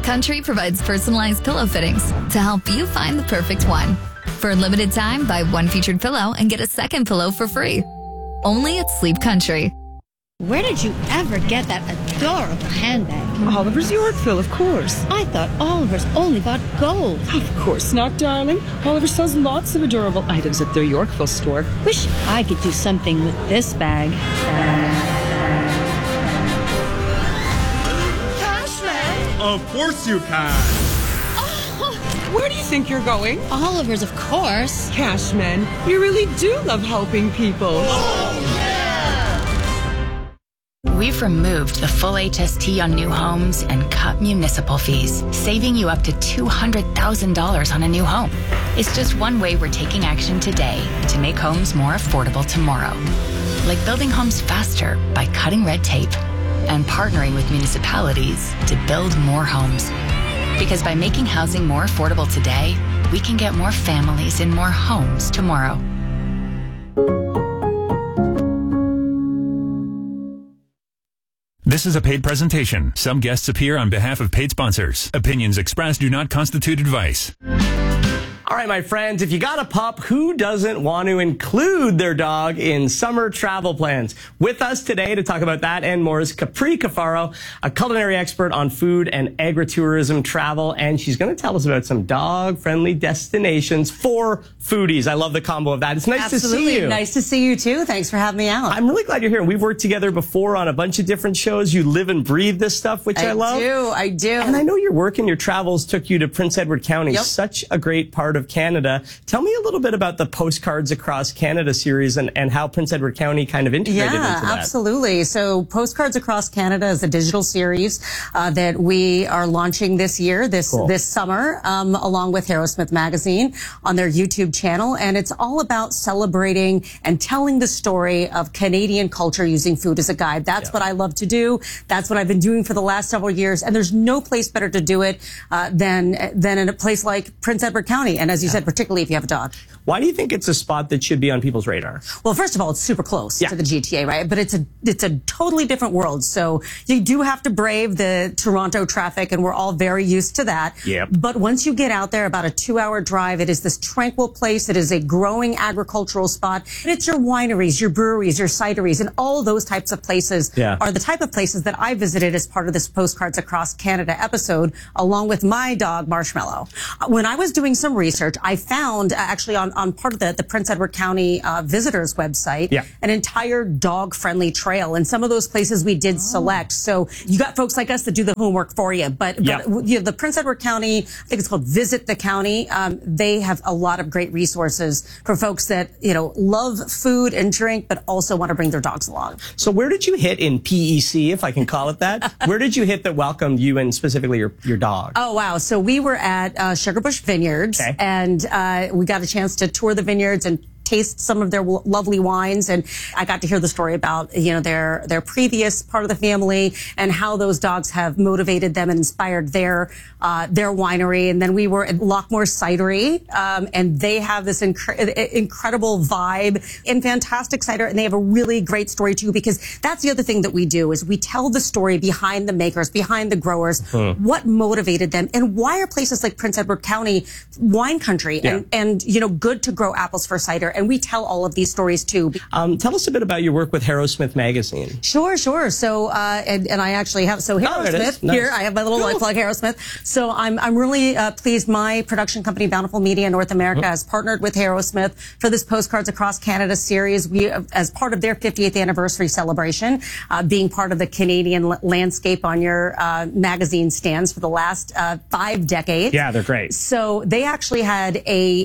Country provides personalized pillow fittings to help you find the perfect one. For a limited time, buy one featured pillow and get a second pillow for free. Only at Sleep Country. Where did you ever get that adorable handbag? Oliver's Yorkville, of course. I thought Oliver's only bought gold. Of course not, darling. Oliver sells lots of adorable items at their Yorkville store. Wish I could do something with this bag. Cashman! Of course you can. Where do you think you're going? Oliver's, of course. Cashman, you really do love helping people. Oh, yeah! We've removed the full HST on new homes and cut municipal fees, saving you up to $200,000 on a new home. It's just one way we're taking action today to make homes more affordable tomorrow. Like building homes faster by cutting red tape and partnering with municipalities to build more homes. Because by making housing more affordable today, we can get more families in more homes tomorrow. This is a paid presentation. Some guests appear on behalf of paid sponsors. Opinions expressed do not constitute advice. All right, my friends, if you got a pup, who doesn't want to include their dog in summer travel plans? With us today to talk about that and more is Capri Cafaro, a culinary expert on food and agritourism travel, and she's going to tell us about some dog-friendly destinations for foodies. I love the combo of that. It's nice to see you. Nice to see you, too. Thanks for having me out. I'm really glad you're here. We've worked together before on a bunch of different shows. You live and breathe this stuff, which I love. I do. And I know your work and your travels took you to Prince Edward County, such a great part of Canada. Tell me a little bit about the Postcards Across Canada series and how Prince Edward County kind of integrated into that. Yeah, absolutely. So Postcards Across Canada is a digital series that we are launching this year, this summer, along with Harrowsmith Magazine on their YouTube channel. And it's all about celebrating and telling the story of Canadian culture using food as a guide. That's what I love to do. That's what I've been doing for the last several years. And there's no place better to do it than in a place like Prince Edward County. And as you said, particularly if you have a dog. Why do you think it's a spot that should be on people's radar? Well, first of all, it's super close to the GTA, right? But it's a totally different world. So you do have to brave the Toronto traffic, and we're all very used to that. Yep. But once you get out there, about a 2-hour drive, it is this tranquil place. It is a growing agricultural spot. And it's your wineries, your breweries, your cideries, and all those types of places are the type of places that I visited as part of this Postcards Across Canada episode, along with my dog, Marshmallow. When I was doing some research, I found actually on part of the Prince Edward County visitors website, an entire dog-friendly trail. And some of those places we did select. So you got folks like us that do the homework for you. But you know, the Prince Edward County, I think it's called Visit the County, they have a lot of great resources for folks that, you know, love food and drink, but also want to bring their dogs along. So where did you hit in PEC, if I can call it that? Where did you hit that welcomed you and specifically your dog? Oh, wow. So we were at Sugarbush Vineyards, and we got a chance to tour the vineyards and taste some of their lovely wines. And I got to hear the story about, you know, their previous part of the family and how those dogs have motivated them and inspired their winery. And then we were at Lockmore Cidery, and they have this incredible vibe and fantastic cider. And they have a really great story too, because that's the other thing that we do is we tell the story behind the makers, behind the growers, what motivated them, and why are places like Prince Edward County wine country and you know, good to grow apples for cider. And we tell all of these stories too. Tell us a bit about your work with Harrowsmith Magazine. Sure. So, and I actually have, Harrowsmith here, I have my little life like Harrowsmith. So I'm really pleased. My production company, Bountiful Media North America, has partnered with Harrowsmith for this Postcards Across Canada series. We, as part of their 50th anniversary celebration, being part of the Canadian landscape on your magazine stands for the last 5 decades. Yeah, they're great. So they actually had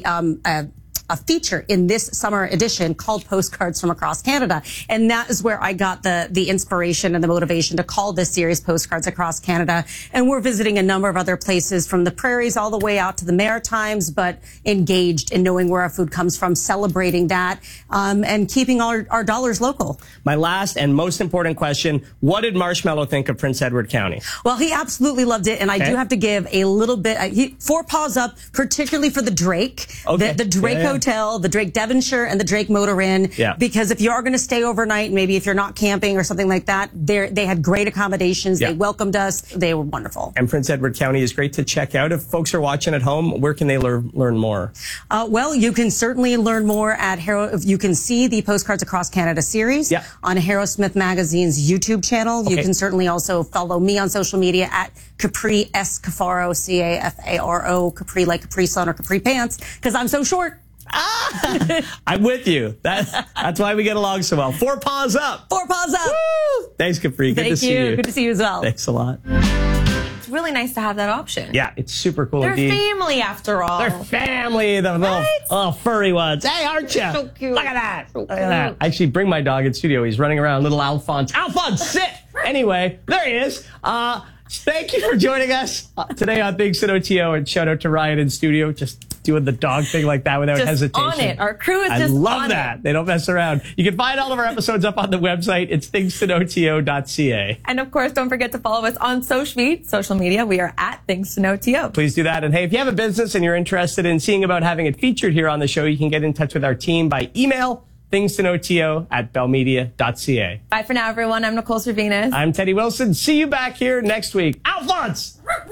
a feature in this summer edition called Postcards from Across Canada. And that is where I got the inspiration and the motivation to call this series Postcards Across Canada. And we're visiting a number of other places from the prairies all the way out to the Maritimes, but engaged in knowing where our food comes from, celebrating that, and keeping our dollars local. My last and most important question, what did Marshmallow think of Prince Edward County? Well, he absolutely loved it. And I do have to give a little bit, 4 paws up, particularly for the Drake. The Draco Hotel, the Drake Devonshire, and the Drake Motor Inn. Yeah. Because if you are going to stay overnight, maybe if you're not camping or something like that, they had great accommodations. Yeah. They welcomed us. They were wonderful. And Prince Edward County is great to check out. If folks are watching at home, where can they learn more? Well, you can certainly learn more at you can see the Postcards Across Canada series on Harrowsmith Magazine's YouTube channel. Okay. You can certainly also follow me on social media at Capri S. Cafaro, Cafaro, Capri like Capri Sun or Capri Pants, because I'm so short. I'm with you. That's why we get along so well. 4 paws up. 4 paws up. Woo! Thanks, Capri. Good to see you. Good to see you as well. Thanks a lot. It's really nice to have that option. Yeah, it's super cool. They're indeed. family after all. They're family, the little furry ones. Hey, aren't you? So cute. Look at that. So Look at that. I actually bring my dog in studio. He's running around, little Alphonse. Alphonse, sit! Anyway, there he is. Thank you for joining us today on Things in OTO, and shout out to Ryan in studio, just doing the dog thing like that without hesitation. On it. Our crew is just I love on that. it. They don't mess around. You can find all of our episodes up on the website. It's thingstonoto.ca. And of course, don't forget to follow us on social media. We are at Things to Know TO. Please do that. And hey, if you have a business and you're interested in seeing about having it featured here on the show, you can get in touch with our team by email, thingstonoto@bellmedia.ca. Bye for now, everyone. I'm Nicole Cervinas. I'm Teddy Wilson. See you back here next week. Alphonse!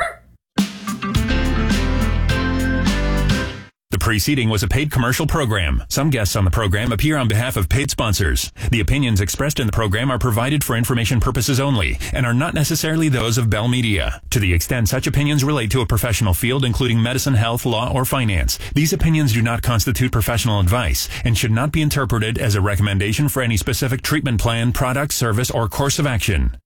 The preceding was a paid commercial program. Some guests on the program appear on behalf of paid sponsors. The opinions expressed in the program are provided for information purposes only and are not necessarily those of Bell Media. To the extent such opinions relate to a professional field, including medicine, health, law, or finance, these opinions do not constitute professional advice and should not be interpreted as a recommendation for any specific treatment plan, product, service, or course of action.